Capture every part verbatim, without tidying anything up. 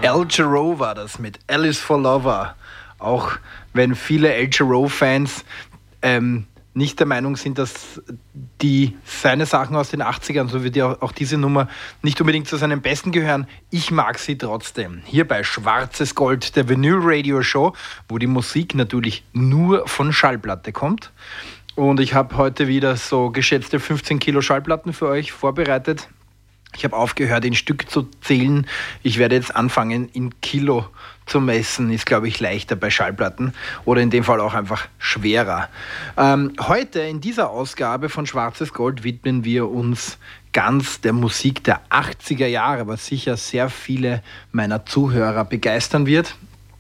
Al Jarreau war das mit Alice for Lover. Auch wenn viele Al Jarreau-Fans ähm, nicht der Meinung sind, dass die seine Sachen aus den achtzigern, so wird ja auch diese Nummer, nicht unbedingt zu seinen Besten gehören. Ich mag sie trotzdem. Hier bei Schwarzes Gold, der Vinyl Radio Show, wo die Musik natürlich nur von Schallplatte kommt. Und ich habe heute wieder so geschätzte fünfzehn Kilo Schallplatten für euch vorbereitet. Ich habe aufgehört, in Stück zu zählen. Ich werde jetzt anfangen, in Kilo zu messen. Ist, glaube ich, leichter bei Schallplatten oder in dem Fall auch einfach schwerer. Ähm, heute in dieser Ausgabe von Schwarzes Gold widmen wir uns ganz der Musik der achtziger Jahre, was sicher sehr viele meiner Zuhörer begeistern wird.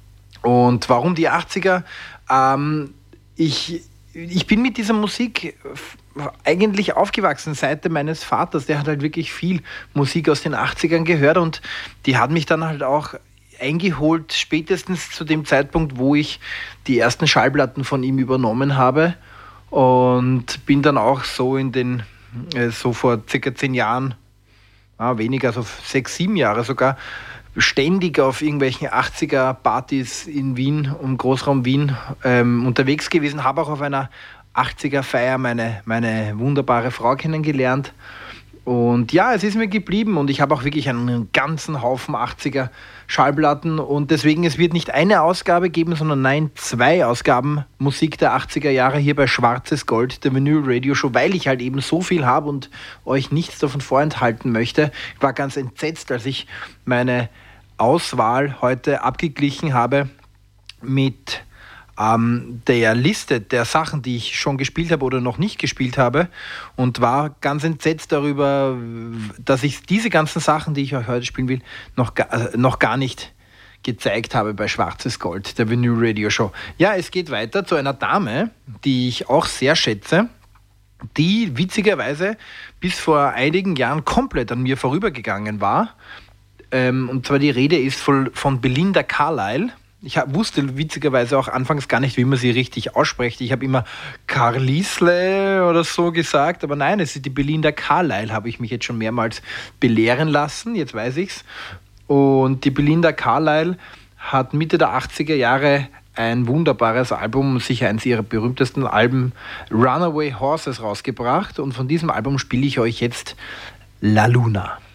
Und warum die achtziger? Ähm, ich, ich bin mit dieser Musik eigentlich aufgewachsen, Seite meines Vaters. Der hat halt wirklich viel Musik aus den achtzigern gehört und die hat mich dann halt auch eingeholt, spätestens zu dem Zeitpunkt, wo ich die ersten Schallplatten von ihm übernommen habe, und bin dann auch so in den, äh, so vor circa zehn Jahren, ah, weniger, so sechs, sieben Jahre sogar, ständig auf irgendwelchen achtziger-Partys in Wien, im Großraum Wien, ähm, unterwegs gewesen, habe auch auf einer achtziger-Feier meine, meine wunderbare Frau kennengelernt. Und ja, es ist mir geblieben und ich habe auch wirklich einen ganzen Haufen achtziger Schallplatten und deswegen, es wird nicht eine Ausgabe geben, sondern nein, zwei Ausgaben Musik der achtziger Jahre hier bei Schwarzes Gold, der Vinyl Radio Show, weil ich halt eben so viel habe und euch nichts davon vorenthalten möchte. Ich war ganz entsetzt, als ich meine Auswahl heute abgeglichen habe mit Ähm, der Liste der Sachen, die ich schon gespielt habe oder noch nicht gespielt habe, und war ganz entsetzt darüber, dass ich diese ganzen Sachen, die ich euch heute spielen will, noch, äh, noch gar nicht gezeigt habe bei Schwarzes Gold, der Vinyl Radio Show. Ja, es geht weiter zu einer Dame, die ich auch sehr schätze, die witzigerweise bis vor einigen Jahren komplett an mir vorübergegangen war. Ähm, und zwar die Rede ist von, von Belinda Carlisle. Ich wusste witzigerweise auch anfangs gar nicht, wie man sie richtig ausspricht. Ich habe immer Carlisle oder so gesagt, aber nein, es ist die Belinda Carlisle, habe ich mich jetzt schon mehrmals belehren lassen, jetzt weiß ich's. Und die Belinda Carlisle hat Mitte der achtziger Jahre ein wunderbares Album, sicher eines ihrer berühmtesten Alben, Runaway Horses, rausgebracht. Und von diesem Album spiele ich euch jetzt La Luna.